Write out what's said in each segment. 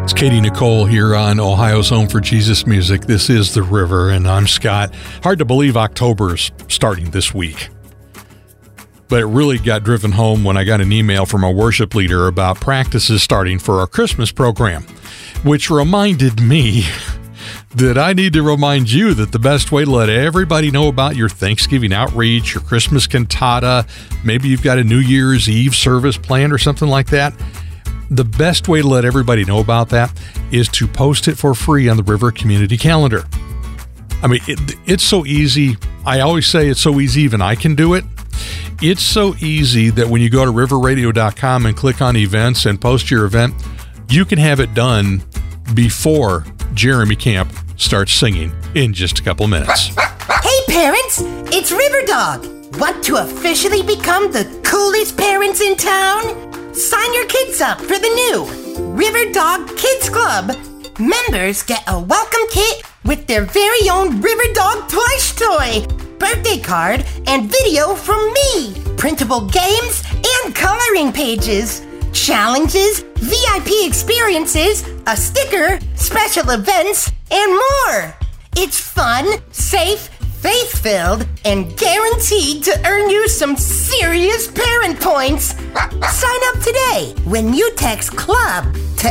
It's Katie Nicole here on Ohio's Home for Jesus Music. This is The River, and I'm Scott. Hard to believe October's starting this week. But it really got driven home when I got an email from a worship leader about practices starting for our Christmas program, which reminded me that I need to remind you that the best way to let everybody know about your Thanksgiving outreach, your Christmas cantata, maybe you've got a New Year's Eve service planned or something like that, the best way to let everybody know about that is to post it for free on the River Community Calendar. I mean, it's so easy. I always say it's so easy, even I can do it. It's so easy that when you go to riverradio.com and click on events and post your event, you can have it done before Jeremy Camp starts singing in just a couple minutes. Hey parents, it's River Dog. Want to officially become the coolest parents in town? Sign your kids up for the new River Dog Kids Club. Members get a welcome kit with their very own River Dog plush toy, birthday card, and video from me, printable games, and coloring pages, challenges, VIP experiences, a sticker, special events, and more. It's fun, safe, faith-filled, and guaranteed to earn you some serious parent points. Sign up today when you text CLUB to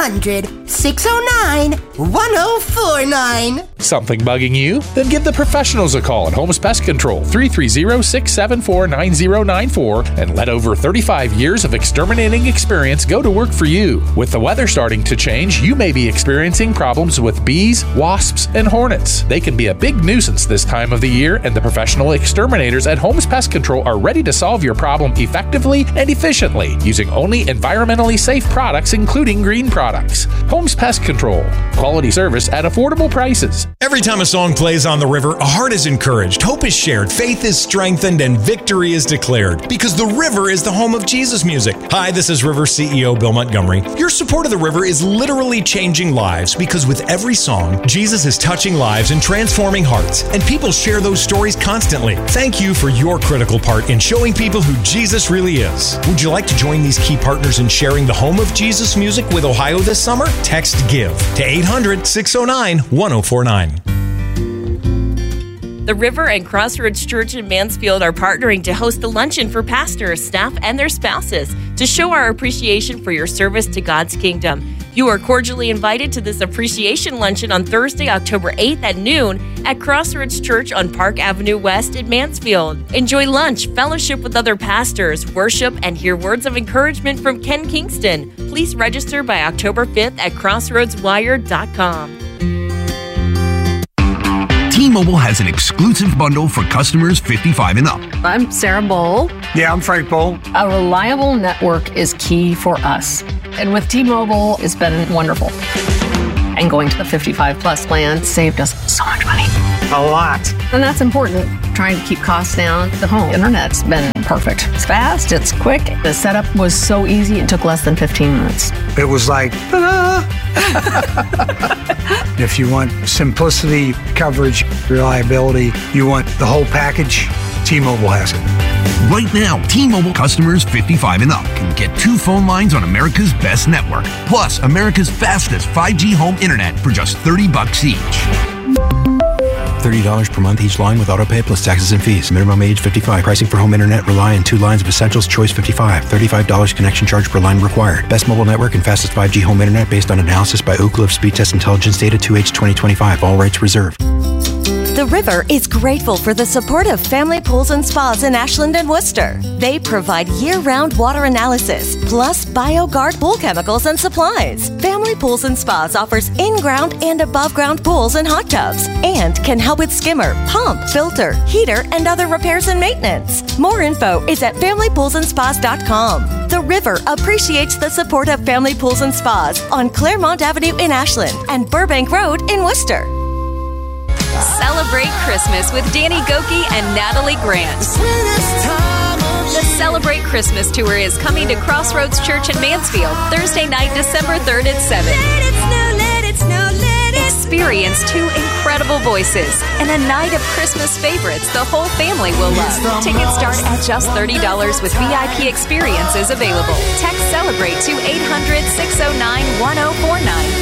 800-609-1049. Something bugging you? Then give the professionals a call at Holmes Pest Control, 330-674-9094, and let over 35 years of exterminating experience go to work for you. With the weather starting to change, you may be experiencing problems with bees, wasps, and hornets. They can be a big nuisance this time of the year, and the professional exterminators at Holmes Pest Control are ready to solve your problem effectively and efficiently using only environmentally safe products, including green products. Holmes Pest Control. Quality service at affordable prices. Every time a song plays on the river, a heart is encouraged, hope is shared, faith is strengthened, and victory is declared. Because the river is the home of Jesus music. Hi, this is River CEO Bill Montgomery. Your support of the river is literally changing lives because with every song, Jesus is touching lives and transforming hearts. And people share those stories constantly. Thank you for your critical part in showing people who Jesus really is. Would you like to join these key partners in sharing the home of Jesus music with Ohio this summer? Text GIVE to 800-609-1049. The River and Crossroads Church in Mansfield are partnering to host a luncheon for pastors, staff, and their spouses to show our appreciation for your service to God's kingdom. You are cordially invited to this appreciation luncheon on Thursday, October 8th at noon at Crossroads Church on Park Avenue West in Mansfield. Enjoy lunch, fellowship with other pastors, worship, and hear words of encouragement from Ken Kingston. Please register by October 5th at crossroadswire.com. T-Mobile has an exclusive bundle for customers 55 and up. I'm Sarah Bowl. Yeah, I'm Frank Bowl. A reliable network is key for us. And with T-Mobile, it's been wonderful. And going to the 55 plus plan saved us so much money. A lot. And that's important. Trying to keep costs down. The home internet's been perfect. It's fast, it's quick. The setup was so easy, it took less than 15 minutes. It was like, ta-da! If you want simplicity, coverage, reliability, you want the whole package, T-Mobile has it. Right now, T-Mobile customers 55 and up can get 2 phone lines on America's best network, plus America's fastest 5G home internet for just $30 each. $30 per month each line with autopay plus taxes and fees. Minimum age 55. Pricing for home internet rely on 2 lines of Essentials Choice 55. $35 connection charge per line required. Best mobile network and fastest 5G home internet based on analysis by Ookla of Speed Test Intelligence data 2H 2025. All rights reserved. The River is grateful for the support of Family Pools and Spas in Ashland and Worcester. They provide year-round water analysis, plus BioGuard pool chemicals and supplies. Family Pools and Spas offers in-ground and above-ground pools and hot tubs, and can help with skimmer, pump, filter, heater, and other repairs and maintenance. More info is at FamilyPoolsandSpas.com. The River appreciates the support of Family Pools and Spas on Claremont Avenue in Ashland and Burbank Road in Worcester. Celebrate Christmas with Danny Gokey and Natalie Grant. The Celebrate Christmas Tour is coming to Crossroads Church in Mansfield Thursday night, December 3rd at 7. Let it snow, let it snow, let it Experience 2 incredible voices and a night of Christmas favorites the whole family will love. Tickets start at just $30 with VIP experiences available. Text Celebrate to 800-609-1049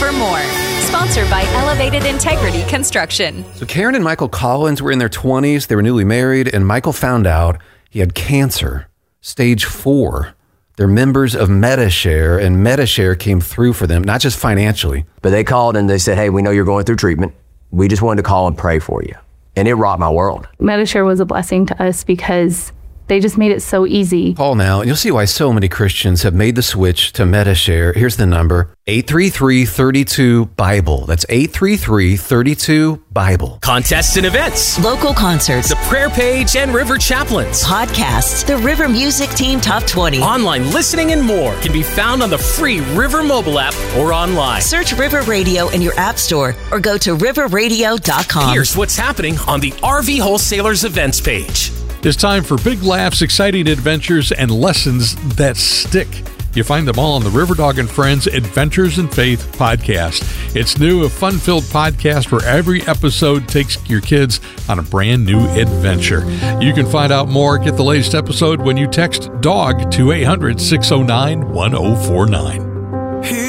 for more. Sponsored by Elevated Integrity Construction. So Karen and Michael Collins were in their 20s. They were newly married, and Michael found out he had cancer, stage 4. They're members of Medi-Share, and Medi-Share came through for them, not just financially. But they called and they said, hey, we know you're going through treatment. We just wanted to call and pray for you. And it rocked my world. Medi-Share was a blessing to us because they just made it so easy. Call now, and you'll see why so many Christians have made the switch to Medi-Share. Here's the number, 833-32-BIBLE. That's 833-32-BIBLE. Contests and events. Local concerts. The prayer page and River Chaplains. Podcasts. The River Music Team Top 20. Online listening and more can be found on the free River mobile app or online. Search River Radio in your app store or go to riverradio.com. Here's what's happening on the RV Wholesalers events page. It's time for big laughs, exciting adventures, and lessons that stick. You find them all on the River Dog and Friends Adventures in Faith podcast. It's new, a fun-filled podcast where every episode takes your kids on a brand new adventure. You can find out more, get the latest episode when you text DOG to 800-609-1049.